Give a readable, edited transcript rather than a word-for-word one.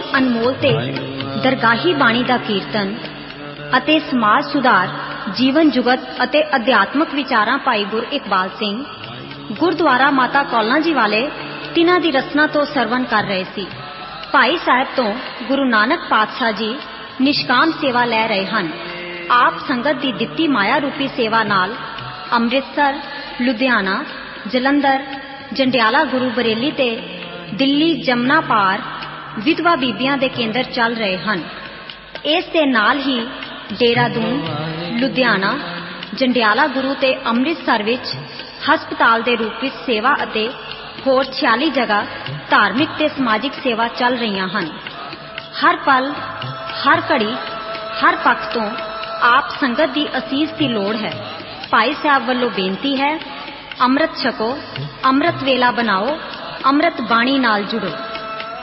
अनमोल ते दरगाही बाणी दा कीर्तन अते समाज सुधार जीवन जुगत अते अध्यात्मक विचारां भाई गुर इकबाल सिंह गुरुद्वारा माता कौलां जी वाले तिन्हां दी रसना तो सरवण कर रहे सी। भाई साहब तो गुरु नानक पातशाह जी निष्काम सेवा लै रहे हन। आप संगत दी दित्ती माया रूपी सेवा नाल अमृतसर, लुधियाना, जलंधर, जंडियाला, गुरु बरेली ते दिल्ली जमुना पार विधवा बीबियां दे केंद्र चल रहे हन। इस दे नाल ही देहरादून, लुधियाना, जंडियाला गुरु ते अमृतसर विच हस्पताल दे रूप विच सेवा अते होर 46 जगह धार्मिक ते समाजिक सेवा चल रही हन। हर पल, हर घड़ी, हर पक्ष तो आप संगत दी असीस की लोड़ है। भाई साहब वल्लों बेनती है, अमृत छको, अमृत वेला बनाओ, अमृत बाणी नाल जुड़ो।